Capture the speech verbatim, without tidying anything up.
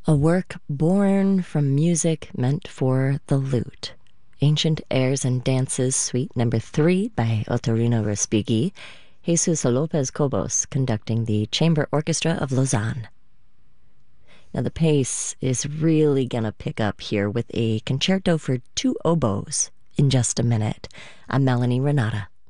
A work born from music meant for the lute. Ancient Airs and Dances, Suite Number three by Otorino Respighi, Jesus Lopez Cobos conducting the Chamber Orchestra of Lausanne. Now the pace is really gonna pick up here with a concerto for two oboes in just a minute. I'm Melanie Renata.